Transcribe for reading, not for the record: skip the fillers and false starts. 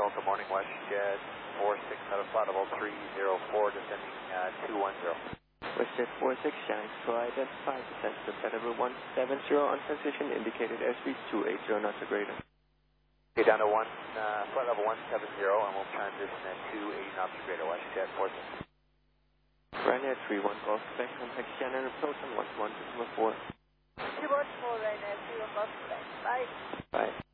Admiral, good morning, WestJet 46 out of flight level 304, descending 210. WestJet 46, Shanghai to identify, descent to flight level 170 on transition, indicated airspeed 280 knots or greater. Okay, down to flight level 170, and we'll transition at 280 knots or greater, WestJet 46. Ryanair 31 Golf Quebec, contact Shannon approach on 114.4. 214, Ryanair 31 Golf Quebec, bye. Bye.